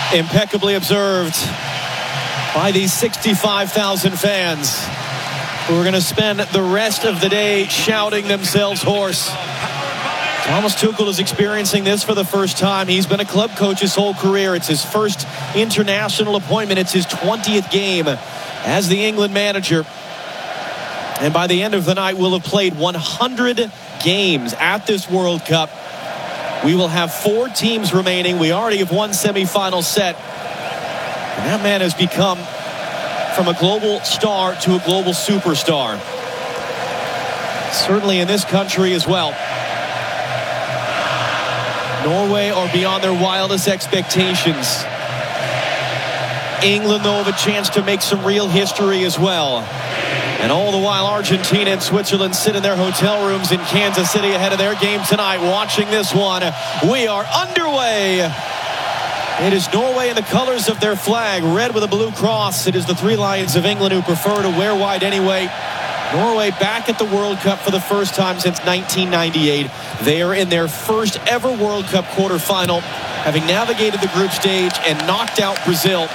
Impeccably observed by these 65,000 fans who are going to spend the rest of the day shouting themselves hoarse. Thomas Tuchel is experiencing this for the first time. He's been a club coach his whole career. It's his first international appointment. It's his 20th game as the England manager. And by the end of the night, we'll have played 100 games at this World Cup. We will have 4 teams remaining. We already have one semifinal set. And that man has become from a global star to a global superstar. Certainly in this country as well. Norway are beyond their wildest expectations. England, though, have a chance to make some real history as well. And all the while, Argentina and Switzerland sit in their hotel rooms in Kansas City ahead of their game tonight, watching this one. We are underway. It is Norway in the colors of their flag, red with a blue cross. It is the Three Lions of England who prefer to wear white anyway. Norway back at the World Cup for the first time since 1998. They are in their first ever World Cup quarterfinal, having navigated the group stage and knocked out Brazil.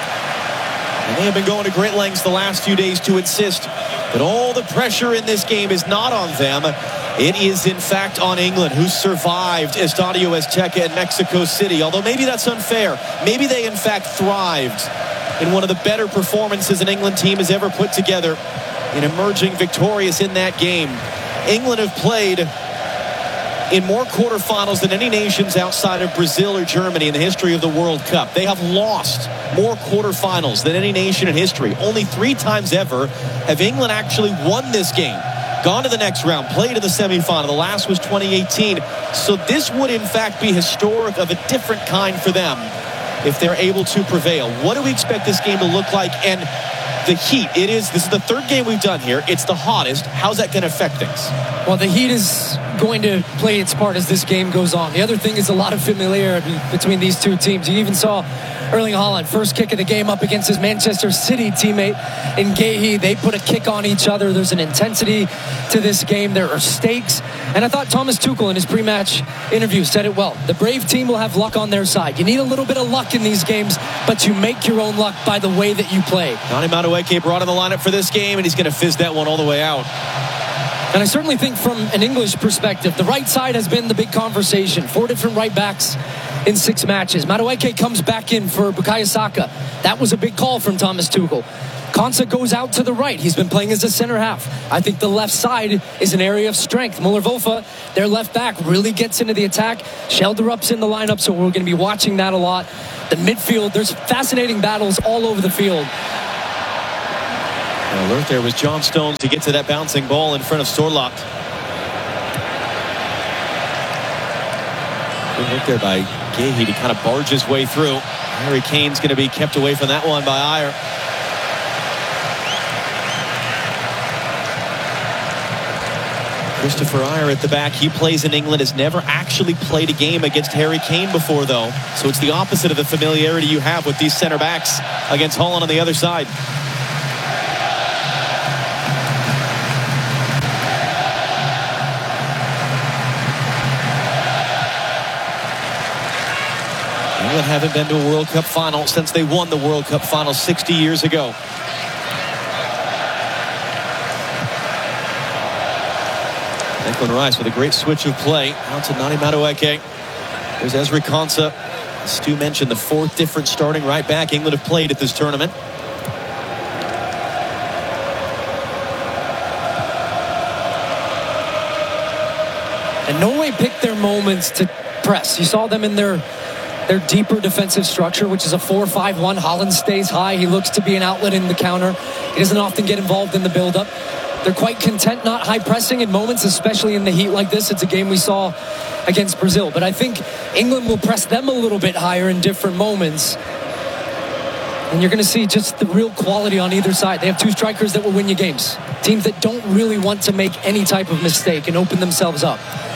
And they have been going to great lengths the last few days to insist that all the pressure in this game is not on them. It is, in fact, on England, who survived Estadio Azteca in Mexico City. Although maybe that's unfair. Maybe they, in fact, thrived in one of the better performances an England team has ever put together in emerging victorious in that game. England have played in more quarterfinals than any nations outside of Brazil or Germany in the history of the World Cup. They have lost more quarterfinals than any nation in history. Only 3 times ever have England actually won this game, gone to the next round, played in the semifinal. The last was 2018. So this would, in fact, be historic of a different kind for them if they're able to prevail. What do we expect this game to look like? And the heat, this is the 3rd game we've done here. It's the hottest. How's that going to affect things? Well, the heat is going to play its part as this game goes on. The other thing is a lot of familiarity between these two teams. You even saw Erling Haaland, first kick of the game up against his Manchester City teammate in Guehi. They put a kick on each other. There's an intensity to this game. There are stakes. And I thought Thomas Tuchel in his pre-match interview said it well. The brave team will have luck on their side. You need a little bit of luck in these games, but you make your own luck by the way that you play. Nani Madueke brought in the lineup for this game, and he's going to fizz that one all the way out. And I certainly think from an English perspective, the right side has been the big conversation. 4 different right backs in 6 matches. Madueke comes back in for Bukayo Saka. That was a big call from Thomas Tuchel. Konsa goes out to the right. He's been playing as a center half. I think the left side is an area of strength. Muller-Wolfe, their left back, really gets into the attack. Scheldrup's in the lineup, so we're going to be watching that a lot. The midfield, there's fascinating battles all over the field. An alert there was John Stones to get to that bouncing ball in front of Sorloth. Good work there by Guehi to kind of barge his way through. Harry Kane's going to be kept away from that one by Ajer. Christopher Ajer at the back. He plays in England, has never actually played a game against Harry Kane before, though. So it's the opposite of the familiarity you have with these center backs against Haaland on the other side. England haven't been to a World Cup final since they won the World Cup final 60 years ago. Declan Rice with a great switch of play. Out to Nani Madueke. There's Ezri Konsa. As Stu mentioned, the 4th different starting right back England have played at this tournament. And Norway picked their moments to press. You saw them in their deeper defensive structure, which is a 4-5-1. Haaland stays high. He looks to be an outlet in the counter. He doesn't often get involved in the build-up. They're quite content not high pressing in moments, especially in the heat like this. It's a game we saw against Brazil. But I think England will press them a little bit higher in different moments. And you're going to see just the real quality on either side. They have 2 strikers that will win you games. Teams that don't really want to make any type of mistake and open themselves up.